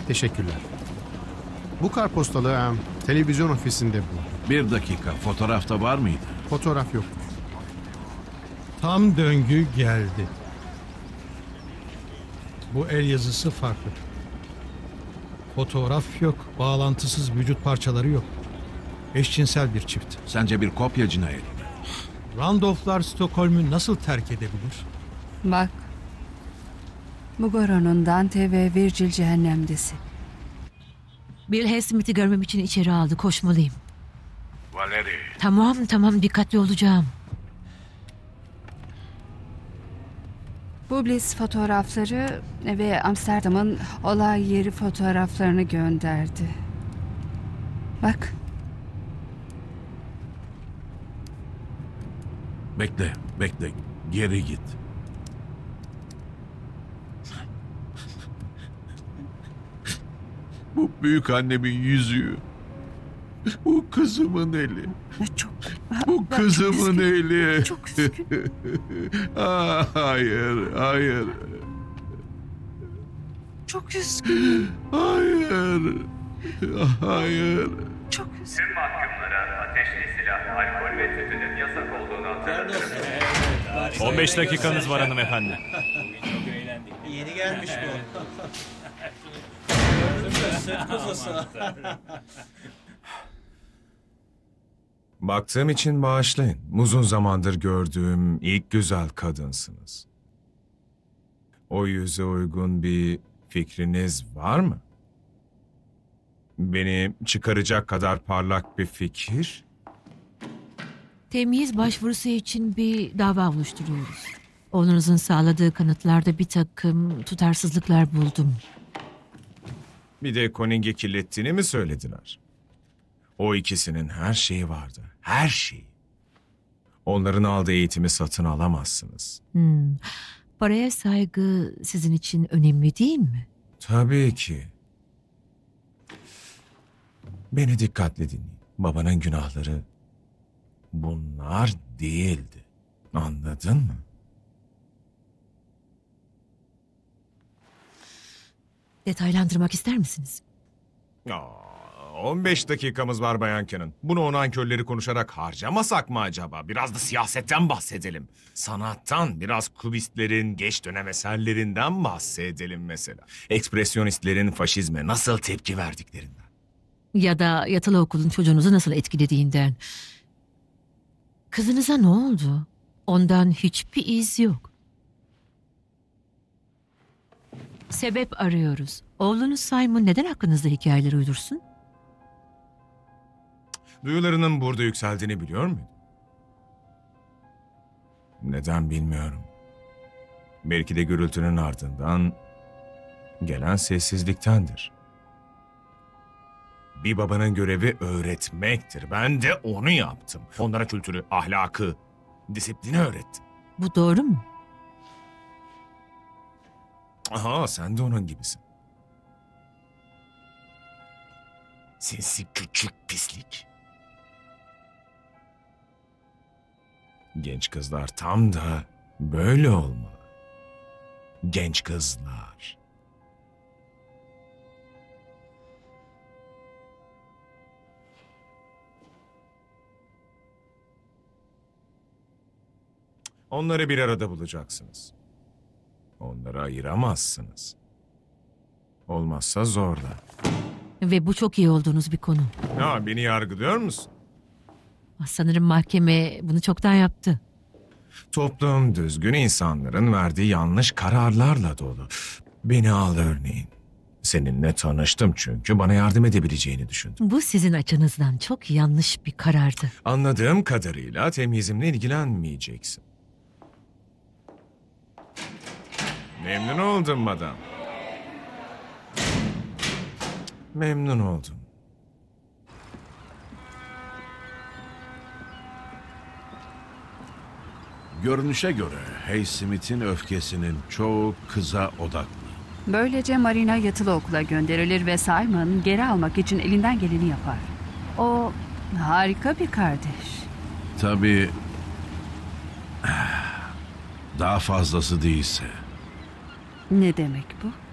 Teşekkürler. Bu kartpostalı televizyon ofisinde bu. Bir dakika, fotoğrafta var mıydı? Fotoğraf yok. Tam döngü geldi. Bu el yazısı farklı. Fotoğraf yok, bağlantısız vücut parçaları yok. Eşcinsel bir çift. Sence bir kopya cinayeti mi? Randolph'lar Stockholm'u nasıl terk edebilir? Bak. Mugaro'nun Dante ve Virgil cehennemdesi. Bill Highsmith'i görmem için içeri aldı. Koşmalıyım. Valeri. Tamam dikkatli olacağım. Publis fotoğrafları ve Amsterdam'ın olay yeri fotoğraflarını gönderdi. Bak. Bekle. Geri git. Bu büyük annemin yüzüğü. Bu kızımın eli. Çok. Bu kızımın eli. Çok üzgün. Hayır. Çok üzgün. Hayır. Çok üzgün. Tüm mahkumlara ateşli silah, alkol ve tütünün yasak olduğunu hatırlatırız. 15 dakikanız var hanımefendi. Yeni gelmiş bu. Süt kuzusu. Baktığım için bağışlayın. Uzun zamandır gördüğüm ilk güzel kadınsınız. O yüze uygun bir fikriniz var mı? Beni çıkaracak kadar parlak bir fikir? Temyiz başvurusu için bir dava oluşturuyoruz. Oğlunuzun sağladığı kanıtlarda bir takım tutarsızlıklar buldum. Bir de Koning'e kirlettiğini mi söylediler? O ikisinin her şeyi vardı. Her şeyi. Onların aldığı eğitimi satın alamazsınız. Paraya saygı sizin için önemli değil mi? Tabii ki. Beni dikkatle dinleyin. Babanın günahları bunlar değildi. Anladın mı? Detaylandırmak ister misiniz? 15 dakikamız var Bayan Cannon. Bunu o nankörleri konuşarak harcamasak mı acaba? Biraz da siyasetten bahsedelim. Sanattan, biraz kubistlerin geç dönem eserlerinden bahsedelim mesela. Ekspresyonistlerin faşizme nasıl tepki verdiklerinden. Ya da yatılı okulun çocuğunuzu nasıl etkilediğinden. Kızınıza ne oldu? Ondan hiçbir iz yok. Sebep arıyoruz. Oğlunuz Simon neden hakkınızda hikayeler uydursun? Duyularının burada yükseldiğini biliyor muydun? Neden bilmiyorum. Belki de gürültünün ardından gelen sessizliktendir. Bir babanın görevi öğretmektir. Ben de onu yaptım. Onlara kültürü, ahlakı, disiplini öğrettim. Bu doğru mu? Aha, sen de onun gibisin. Sinsi küçük pislik. Genç kızlar tam da böyle olmalı. Genç kızlar. Onları bir arada bulacaksınız. Onları ayıramazsınız. Olmazsa zorla. Ve bu çok iyi olduğunuz bir konu. Ya beni yargılıyor musun? Sanırım mahkeme bunu çoktan yaptı. Toplum düzgün insanların verdiği yanlış kararlarla dolu. Beni al örneğin. Seninle tanıştım çünkü bana yardım edebileceğini düşündüm. Bu sizin açınızdan çok yanlış bir karardı. Anladığım kadarıyla temizimle ilgilenmeyeceksin. Memnun oldum madam. Memnun oldum. Görünüşe göre Highsmith'in öfkesinin çoğu kıza odaklı. Böylece Marina yatılı okula gönderilir ve Simon geri almak için elinden geleni yapar. O harika bir kardeş. Tabii daha fazlası değilse. Ne demek bu?